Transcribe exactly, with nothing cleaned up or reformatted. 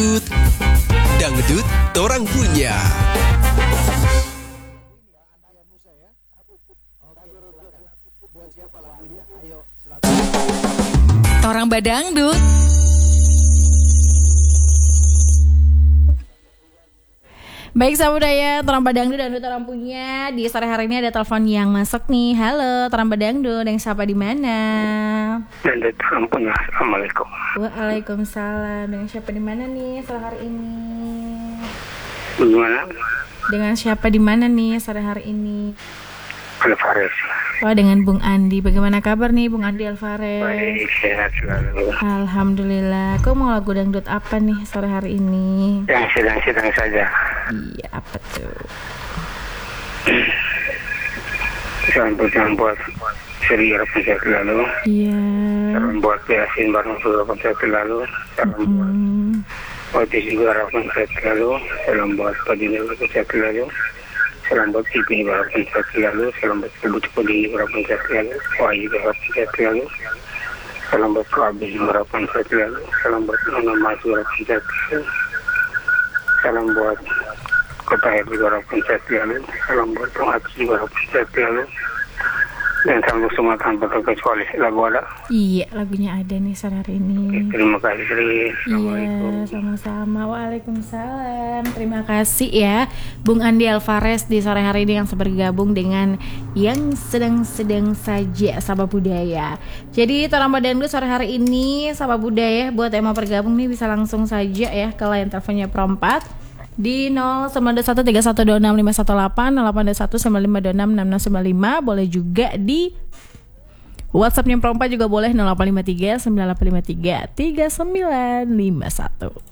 Dangdut Torang Punya. Torang Badangdut. Baik sahabat budaya, Torang Badangdut dan Torang Punya. Di sore hari ini ada telepon yang masuk nih. Halo, Torang Badangdut, yang siapa di mana? Dan Torang Punya. Assalamualaikum. Waalaikumsalam. Dengan siapa di mana nih sore hari ini? Bagaimana? Dengan siapa di mana nih sore hari ini? Alvarez. Oh, dengan Bung Andi. Bagaimana kabar nih Bung Andi Alvarez? Baik, sehat selalu. Alhamdulillah. Kau mau lagu dangdut apa nih sore hari ini? Yang sedang-sedang saja. Iya, apa tuh? Salam buat Seri Harapan Sehat Selalu. Iya. Salam buat Yasin Barang Harapan Sehat Selalu. Salam buat Otis juga Harapan Sehat Selalu. Salam buat Padina Harapan Sehat Selalu. Salam buat Tipi Harapan Sehat Selalu. Salam buat Kebut Kudi Harapan Sehat Selalu. Wahyu Harapan Sehat Selalu. Salam buat Kabis Harapan Sehat Selalu. Salam buat Nona Masu Harapan Sehat Selalu. Salam buat Kota Herbi Harapan Sehat Selalu. Salam buat Pengatus Harapan Sehat Selalu. Dan salam semua tanpa terkecuali. Lagu ada? Iya, lagunya ada nih sore hari ini. Oke, terima kasih Sri. Iya, sama-sama. Waalaikumsalam. Terima kasih ya Bung Andi Alvarez di sore hari ini yang bergabung dengan yang sedang-sedang saja Sabah Budaya. Jadi Torang Badangdut sore hari ini Sabah Budaya, buat yang mau bergabung nih bisa langsung saja ya ke line teleponnya Perompat di nol sembilan dua satu tiga satu dua enam lima satu delapan, nol delapan dua satu sembilan lima dua enam enam enam sembilan lima. Boleh juga di WhatsAppnya Perompat juga boleh nol delapan lima tiga sembilan delapan lima tiga tiga sembilan lima satu.